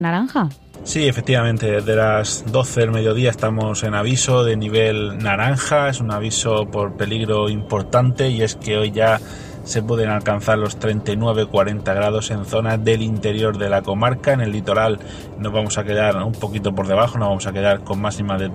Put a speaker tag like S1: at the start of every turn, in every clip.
S1: naranja.
S2: Sí, efectivamente, desde las 12 del mediodía estamos en aviso de nivel naranja. Es un aviso por peligro importante, y es que hoy ya se pueden alcanzar los 39-40 grados en zonas del interior de la comarca. En el litoral nos vamos a quedar un poquito por debajo, nos vamos a quedar con máximas de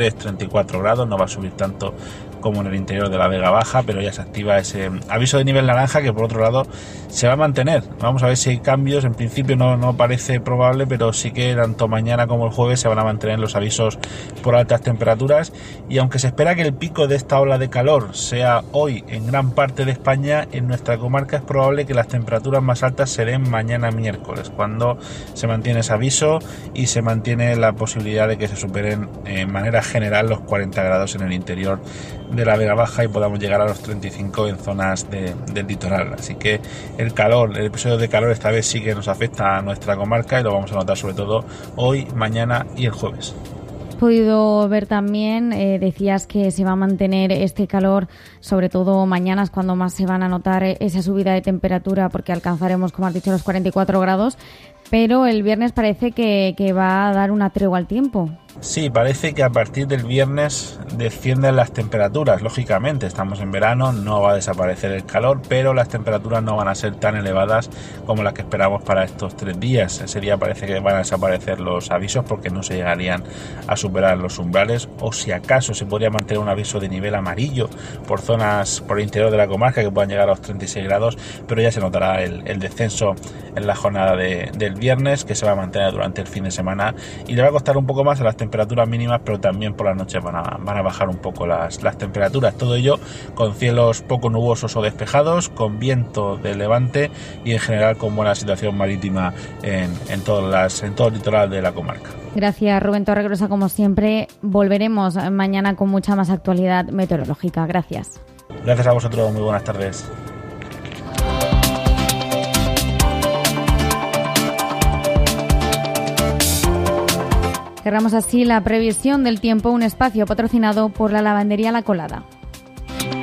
S2: 33-34 grados, no va a subir tanto como en el interior de la Vega Baja, pero ya se activa ese aviso de nivel naranja, que por otro lado se va a mantener. Vamos a ver si hay cambios. En principio no parece probable, pero sí que tanto mañana como el jueves se van a mantener los avisos por altas temperaturas, y aunque se espera que el pico de esta ola de calor sea hoy en gran parte de España, en nuestra comarca es probable que las temperaturas más altas se den mañana miércoles, cuando se mantiene ese aviso y se mantiene la posibilidad de que se superen en manera general los 40 grados en el interior de la Vega Baja y podamos llegar a los 35 en zonas del litoral. Así que el episodio de calor esta vez sí que nos afecta a nuestra comarca, y lo vamos a notar sobre todo hoy, mañana y el jueves.
S1: Podido ver también, decías que se va a mantener este calor, sobre todo mañana es cuando más se van a notar esa subida de temperatura, porque alcanzaremos, como has dicho, los 44 grados, pero el viernes parece que va a dar una tregua al tiempo.
S2: Sí, parece que a partir del viernes descienden las temperaturas. Lógicamente, estamos en verano, no va a desaparecer el calor, pero las temperaturas no van a ser tan elevadas como las que esperamos para estos 3 días. Ese día parece que van a desaparecer los avisos, porque no se llegarían a superar los umbrales, o si acaso se podría mantener un aviso de nivel amarillo por zonas, por el interior de la comarca, que puedan llegar a los 36 grados, pero ya se notará el descenso en la jornada del viernes, que se va a mantener durante el fin de semana, y le va a costar un poco más a las temperaturas mínimas, pero también por las noches van a bajar un poco las temperaturas. Todo ello con cielos poco nubosos o despejados, con viento de levante y en general con buena situación marítima en todo el litoral de la comarca.
S1: Gracias, Rubén Torregrosa, como siempre. Volveremos mañana con mucha más actualidad meteorológica. Gracias.
S2: Gracias a vosotros, muy buenas tardes.
S1: Cerramos así la previsión del tiempo, un espacio patrocinado por la lavandería La Colada.